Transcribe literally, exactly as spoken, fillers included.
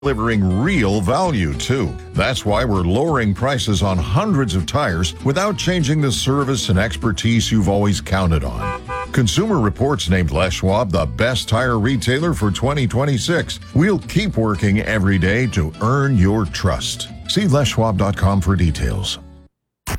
delivering real value, too. That's why we're lowering prices on hundreds of tires without changing the service and expertise you've always counted on. Consumer Reports named Les Schwab the best tire retailer for twenty twenty-six. We'll keep working every day to earn your trust. See les schwab dot com for details.